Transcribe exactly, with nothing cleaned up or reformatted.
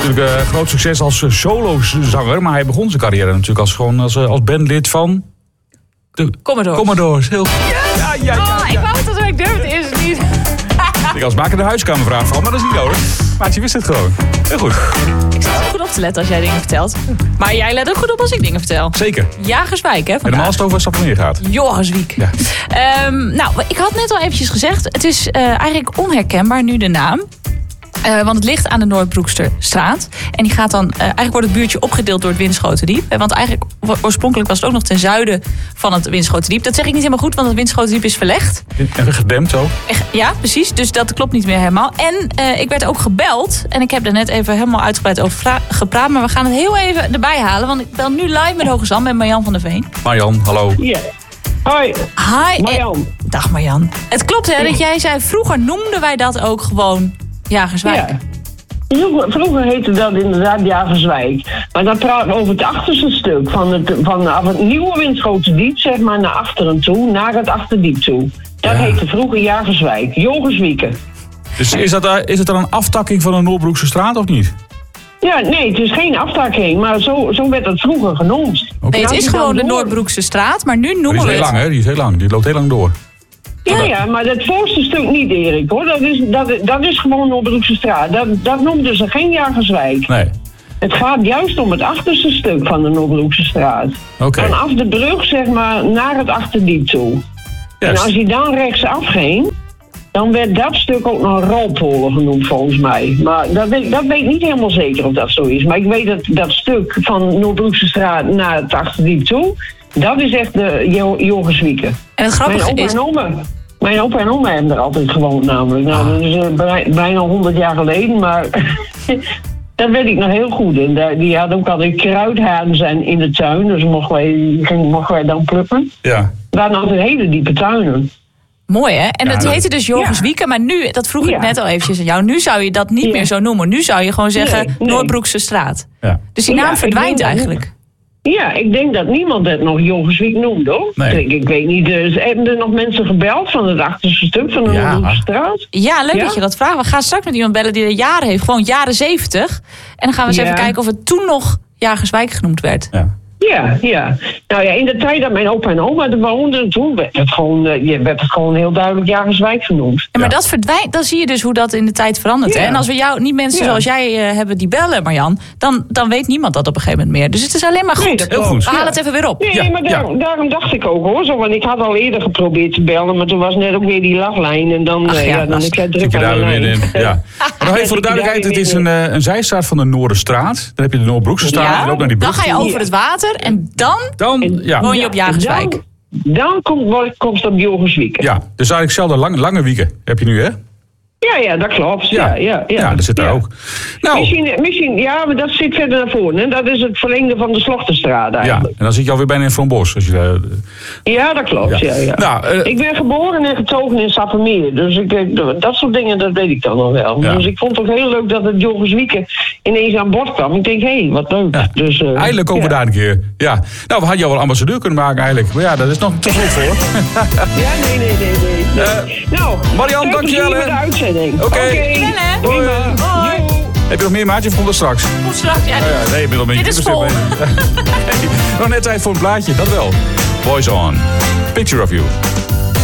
Natuurlijk een uh, groot succes als uh, solozanger. Maar hij begon zijn carrière natuurlijk als, gewoon als, uh, als bandlid van... De Commodores. Commodores, heel goed. Ja, ja, ja, ja, oh, ik wou het al, ik durf het eerst niet. Ik als maken de huiskamervraag van, maar dat is niet nodig. Maar je wist het gewoon. Heel goed. Ik sta ook goed op te letten als jij dingen vertelt. Maar jij let ook goed op als ik dingen vertel. Zeker. Jagerswijk, hè? En normaal is het over Sappemeer gaat. Joriswiek. Ja. Um, nou, ik had net al eventjes gezegd. Het is uh, eigenlijk onherkenbaar nu de naam. Uh, want het ligt aan de Noordbroeksterstraat. En die gaat dan, uh, eigenlijk wordt het buurtje opgedeeld door het Winschoterdiep. Want eigenlijk oorspronkelijk was het ook nog ten zuiden van het Winschoterdiep. Dat zeg ik niet helemaal goed, want het Winschoterdiep is verlegd. En gedempt zo. Ja, precies. Dus dat klopt niet meer helemaal. En uh, ik werd ook gebeld. En ik heb er net even helemaal uitgebreid over vra- gepraat. Maar we gaan het heel even erbij halen. Want ik bel nu live met Hoge Zand met Marjan van der Veen. Marjan, hallo. Ja. Yeah. Hoi. Hi. Marjan. Dag Marjan. Het klopt hè, dat jij zei, vroeger noemden wij dat ook gewoon Jagerswijk. Ja. Vroeger, vroeger heette dat inderdaad Jagerswijk. Maar dat praat over het achterste stuk. Van het, van het nieuwe Winschoterdiep, zeg maar, naar achteren toe. Naar het achterdiep toe. Dat ja. heette vroeger Jagerswijk. Joriswieken. Dus is, dat, is het dan een aftakking van de Noordbroeksterstraat of niet? Ja, nee, het is geen aftakking. Maar zo, zo werd het vroeger genoemd. Okay. Nee, het is gewoon de Noordbroeksterstraat. Maar nu noemen we het... Die is heel lang, hè? Die is heel lang. Die loopt heel lang door. Ja, ja, maar dat voorste stuk niet, Erik, hoor. Dat is, dat, dat is gewoon Noordbroeksterstraat. Dat, dat noemden ze geen Jagerswijk. Nee. Het gaat juist om het achterste stuk van de Noordbroeksterstraat. Oké. Okay. Vanaf de brug, zeg maar, naar het achterdiep toe. Yes. En als je dan rechtsaf ging, dan werd dat stuk ook nog Rolpolen genoemd, volgens mij. Maar dat weet, dat weet ik niet helemaal zeker of dat zo is. Maar ik weet dat dat stuk van Noordbroeksterstraat naar het achterdiep toe, dat is echt de Joriswieken. En het grappige Mijn opa is... en oma, mijn opa en oma hebben er altijd gewoond namelijk. Nou, dat is uh, bijna honderd jaar geleden, maar dat weet ik nog heel goed. En die hadden ook altijd kruidhazen in de tuin, dus mochten wij, mochten wij dan plukken. Ja. We hadden altijd hele diepe tuinen. Mooi hè? En ja, dat heette dus Joriswieken, ja. Maar nu, dat vroeg ik ja. net al eventjes aan jou, nu zou je dat niet ja. meer zo noemen. Nu zou je gewoon zeggen nee, nee. Noordbroeksterstraat. Ja. Dus die naam ja, verdwijnt eigenlijk. Ja, ik denk dat niemand het nog Joriswiek noemt, hoor. Nee. Ik, ik weet niet, dus hebben er nog mensen gebeld van het achterste stuk van de ja. Noordbroeksterstraat? Ja, leuk ja? dat je dat vraagt. We gaan straks met iemand bellen die er jaren heeft, gewoon jaren zeventig. En dan gaan we eens ja. even kijken of het toen nog Jagerswijk genoemd werd. Ja. Ja, ja. Nou ja, in de tijd dat mijn opa en oma er woonden, toen werd het gewoon, uh, werd het gewoon heel duidelijk Jagerswijk genoemd. Ja, maar ja. dat verdwijnt, dan zie je dus hoe dat in de tijd verandert. Ja. Hè? En als we jou, niet mensen ja. zoals jij uh, hebben die bellen, Marjan, dan, dan weet niemand dat op een gegeven moment meer. Dus het is alleen maar goed. Nee, heel goed. We halen ja. het even weer op. Nee, ja. maar daarom, ja. daarom dacht ik ook hoor, zo, want ik had al eerder geprobeerd te bellen, maar toen was net ook weer die lachlijn en dan, Ach, uh, ja, ja, dan ik druk aan de lijn. In. Ja. Maar nog even voor de duidelijkheid, het is een, uh, een zijstraat van de Noorderstraat. Dan heb je de Noordbroeksterstraat. Ja. Loopt naar die dan ga je over het water en dan... Dan ja. woon je op Jagerswijk. Dan, dan komt komst op Joriswieken. Ja, dus eigenlijk zelfde lang, lange wieken heb je nu, hè? Ja, ja, dat klopt. Ja, ja, ja, ja. ja dat zit daar ja. ook. Nou, misschien, misschien, ja, maar dat zit verder naar voren. Hè? Dat is het verlengde van de Slochterstraat eigenlijk. Ja, en dan zit je alweer bijna in Fronbos. Als je, uh, ja, dat klopt. Ja. Ja, ja. Nou, uh, ik ben geboren en getogen in Sappemeer. Dus ik, dat soort dingen, dat weet ik dan nog wel. Ja. Dus ik vond het ook heel leuk dat het Joriswieken ineens aan bod kwam. Ik denk, hé, hey, wat leuk. Ja. Dus, uh, eindelijk komen we ja. daar een keer. Ja. Nou, we hadden jou wel ambassadeur kunnen maken eigenlijk. Maar ja, dat is nog te vroeg voor. ja, nee, nee, nee. nee. Uh, nou, Marian, dankjewel. Voor de uitzending. Oké. Okay. Okay. Hoi. Hoi. Heb je nog meer maatje of komt dat straks? Komt straks, ja. Oh, ja nee, inmiddels ben je dit is vol. Hey, nog net tijd voor een plaatje, dat wel. Boys On. Picture of You.